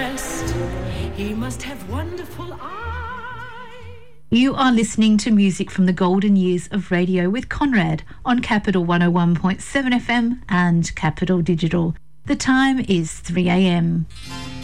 He must have wonderful eyes. You are listening to music from the golden years of radio with Conrad on Capital 101.7 FM and Capital Digital. The time is 3 a.m.